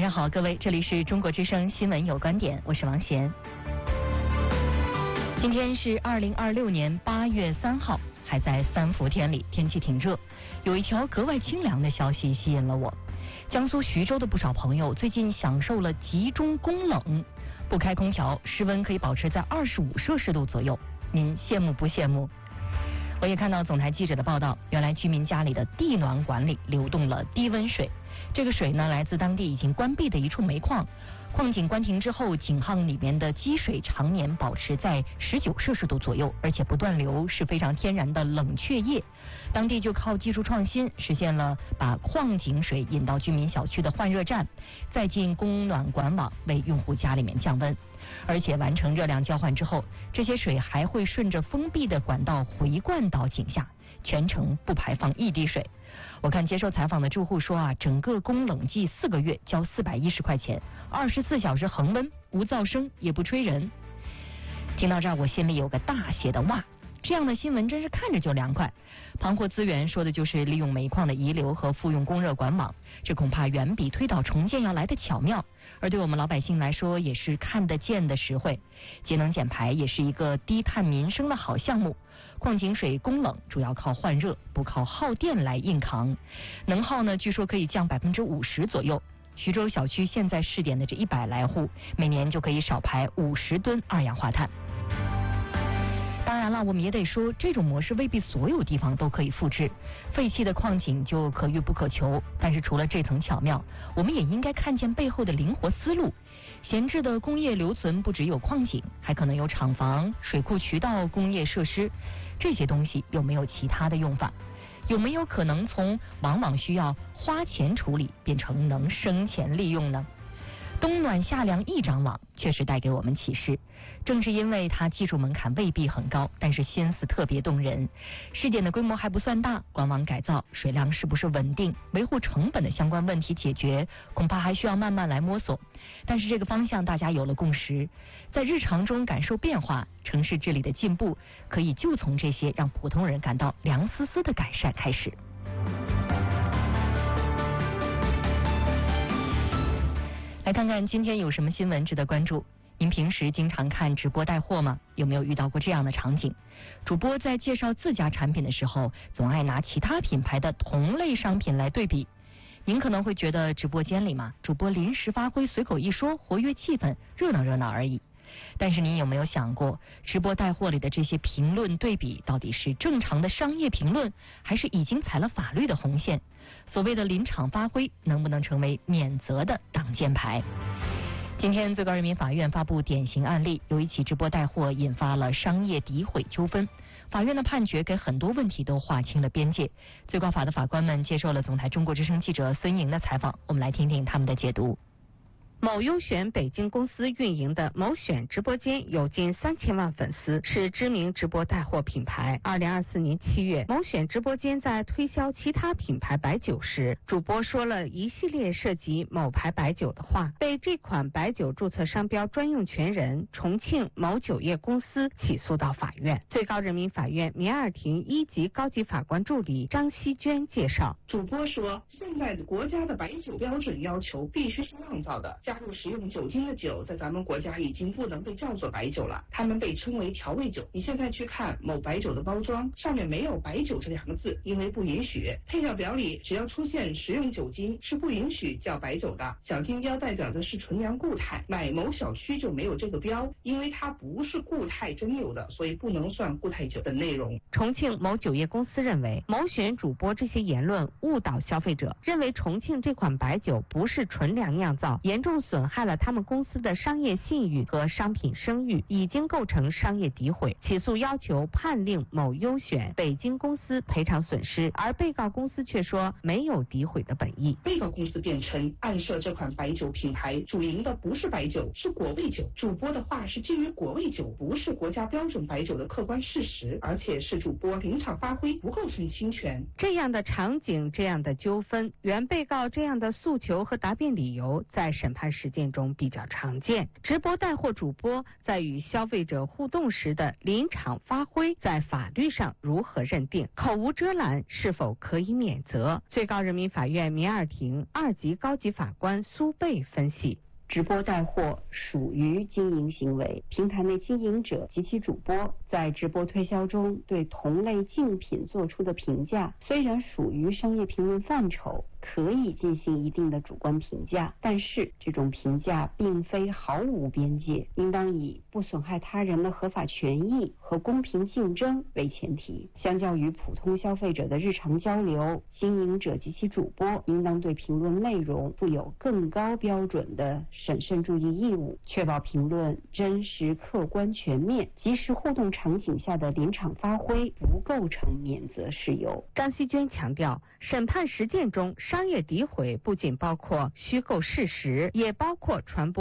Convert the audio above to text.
晚上好，各位，这里是中国之声新闻有观点，我是王贤。今天是2026年8月3号，还在三伏天里，天气挺热。有一条格外清凉的消息吸引了我。江苏徐州的不少朋友最近享受了集中供冷，不开空调，室温可以保持在25摄氏度左右。您羡慕不羡慕？我也看到总台记者的报道，原来居民家里的地暖管里流动了低温水。这个水呢，来自当地已经关闭的一处煤矿，矿井关停之后，井巷里面的积水常年保持在19摄氏度左右，而且不断流，是非常天然的冷却液。当地就靠技术创新实现了把矿井水引到居民小区的换热站，再进供暖管网为用户家里面降温。而且完成热量交换之后，这些水还会顺着封闭的管道回灌到井下，全程不排放一滴水。我看接受采访的住户说啊，整个供冷季4个月交410块钱，24小时恒温，无噪声也不吹人。听到这儿，我心里有个大写的哇！这样的新闻真是看着就凉快。庞获资源说的就是利用煤矿的遗留和复用供热管网，这恐怕远比推倒重建要来的巧妙。而对我们老百姓来说，也是看得见的实惠。节能减排也是一个低碳民生的好项目。矿井水供冷主要靠换热，不靠耗电来硬扛，能耗呢据说可以降50%左右。徐州小区现在试点的这100来户，每年就可以少排50吨二氧化碳。当然了，我们也得说，这种模式未必所有地方都可以复制。废弃的矿井就可遇不可求，但是除了这层巧妙，我们也应该看见背后的灵活思路。闲置的工业留存不只有矿井，还可能有厂房、水库、渠道、工业设施。这些东西有没有其他的用法？有没有可能从往往需要花钱处理，变成能生钱利用呢？冬暖夏凉一张网确实带给我们启示，正是因为它技术门槛未必很高，但是心思特别动人。试点的规模还不算大，管网改造、水量是不是稳定、维护成本的相关问题解决，恐怕还需要慢慢来摸索。但是这个方向大家有了共识，在日常中感受变化，城市治理的进步，可以就从这些让普通人感到凉丝丝的改善开始。来看看今天有什么新闻值得关注。您平时经常看直播带货吗？有没有遇到过这样的场景？主播在介绍自家产品的时候，总爱拿其他品牌的同类商品来对比。您可能会觉得直播间里嘛，主播临时发挥，随口一说，活跃气氛，热闹热闹而已。但是您有没有想过，直播带货里的这些评论对比，到底是正常的商业评论，还是已经踩了法律的红线？所谓的临场发挥，能不能成为免责的挡箭牌？今天最高人民法院发布典型案例，有一起直播带货引发了商业诋毁纠纷。法院的判决给很多问题都划清了边界。最高法的法官们接受了总台中国之声记者孙莹的采访，我们来听听他们的解读。 某优选北京公司运营的某选直播间有近3000万粉丝，是知名直播带货品牌。2024年7月，某选直播间在推销其他品牌白酒时，主播说了一系列涉及某牌白酒的话，被这款白酒注册商标专用权人重庆某酒业公司起诉到法院。最高人民法院民二庭1级高级法官助理张希娟介绍， 主播说，现在国家的白酒标准要求必须是酿造的，加入食用酒精的酒在咱们国家已经不能被叫做白酒了，它们被称为调味酒。你现在去看某白酒的包装，上面没有白酒这2个字，因为不允许。配料表里只要出现食用酒精是不允许叫白酒的。小金标代表的是纯粮固态，买某小区就没有这个标，因为它不是固态真有的，所以不能算固态酒的内容。 重庆某酒业公司认为，某选主播这些言论误导消费者，认为重庆这款白酒不是纯粮酿造，严重损害了他们公司的商业信誉和商品声誉，已经构成商业诋毁，起诉要求判令某优选北京公司赔偿损失，而被告公司却说没有诋毁的本意。 被告公司辩称，暗设这款白酒品牌主营的不是白酒，是果味酒。主播的话是基于果味酒不是国家标准白酒的客观事实，而且是主播临场发挥，不构成侵权。 这样的场景，这样的纠纷，原被告这样的诉求和答辩理由，在审判判实践中比较常见。直播带货主播在与消费者互动时的临场发挥，在法律上如何认定？口无遮拦是否可以免责？最高人民法院民二庭2级高级法官苏贝分析。 直播带货属于经营行为，平台内经营者及其主播在直播推销中对同类竞品做出的评价，虽然属于商业评论范畴，可以进行一定的主观评价，但是这种评价并非毫无边界，应当以不损害他人的合法权益和公平竞争为前提。相较于普通消费者的日常交流，经营者及其主播应当对评论内容负有更高标准的审慎注意义务，确保评论真实、客观、全面，即时互动场景下的临场发挥不构成免责事由。 张锡娟强调，审判实践中商业诋毁不仅包括虚构事实，也包括传播